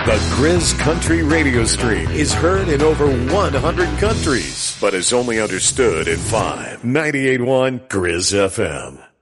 The Grizz Country radio stream is heard in over 100 countries, but is only understood in 5. 98.1 Grizz FM.